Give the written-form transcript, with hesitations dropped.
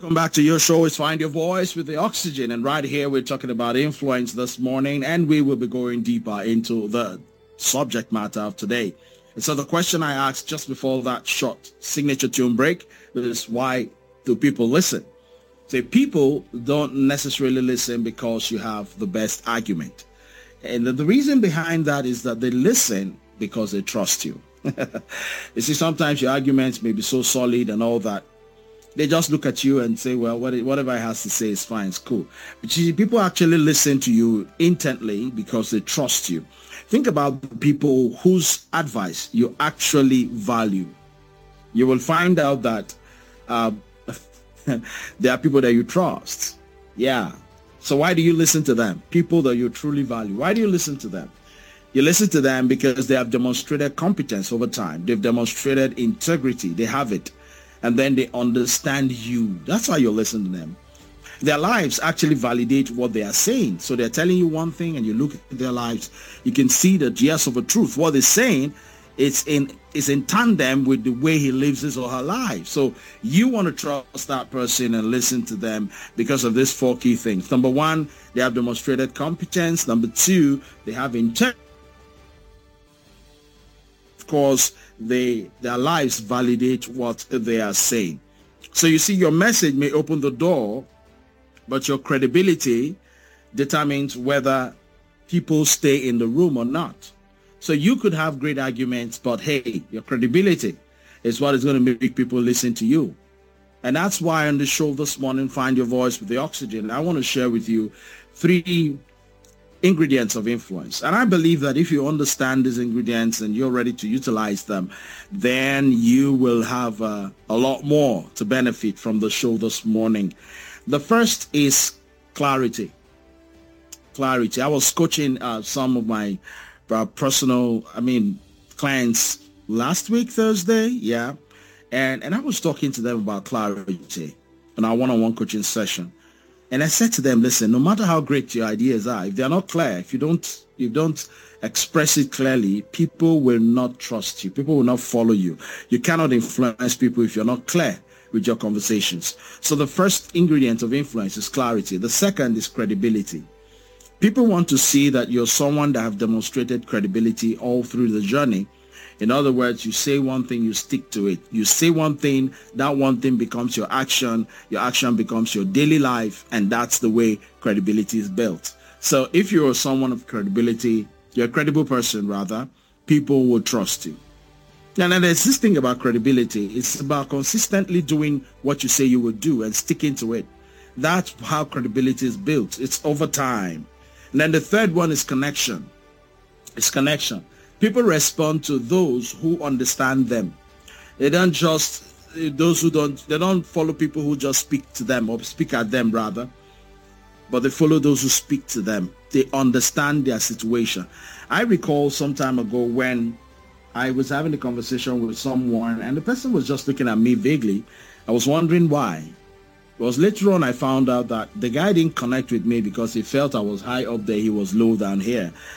Welcome back to your show. It's Find Your Voice with the Oxygen. And right here, we're talking about influence this morning, and we will be going deeper into the subject matter of today. And so the question I asked just before that short signature tune break is, why do people listen? So people don't necessarily listen because you have the best argument. And the reason behind that is that they listen because they trust you. You see, sometimes your arguments may be so solid and all that. They just look at you and say, well, whatever I have to say is fine, it's cool. But you see, people actually listen to you intently because they trust you. Think about the people whose advice you actually value. You will find out that there are people that you trust. Yeah. So why do you listen to them? People that you truly value. Why do you listen to them? You listen to them because they have demonstrated competence over time. They've demonstrated integrity. They have it. And then they understand you. That's why you listen to them. Their lives actually validate what they are saying. So they're telling you one thing, and you look at their lives, you can see the yes of a truth. What they're saying is in tandem with the way he lives his or her life. So you want to trust that person and listen to them because of these four key things. Number one, they have demonstrated competence. Number two, they have integrity. Of course, their lives validate what they are saying. So you see, your message may open the door, but your credibility determines whether people stay in the room or not. So you could have great arguments, but hey, your credibility is what is going to make people listen to you. And that's why on the show this morning, Find Your Voice with the Oxygen, I want to share with you 3 ingredients of influence. And I believe that if you understand these ingredients and you're ready to utilize them, then you will have a lot more to benefit from the show this morning. The first is clarity. Clarity. I was coaching some of my clients last week, Thursday. Yeah. And I was talking to them about clarity in our one-on-one coaching session. And I said to them, listen, no matter how great your ideas are, if they're not clear, if you don't express it clearly, people will not trust you. People will not follow you. You cannot influence people if you're not clear with your conversations. So the first ingredient of influence is clarity. The second is credibility. People want to see that you're someone that have demonstrated credibility all through the journey. In other words, you say one thing, you stick to it. You say one thing, that one thing becomes your action becomes your daily life, and that's the way credibility is built. So if you're someone of credibility, you're a credible person rather, people will trust you. And then there's this thing about credibility. It's about consistently doing what you say you will do and sticking to it. That's how credibility is built. It's over time. And then the third one is connection. It's connection. People respond to those who understand them. They don't follow people who just speak to them or speak at them rather, but they follow those who speak to them. They understand their situation. I recall some time ago when I was having a conversation with someone and the person was just looking at me vaguely. I was wondering why. It was later on I found out that the guy didn't connect with me because he felt I was high up there, he was low down here.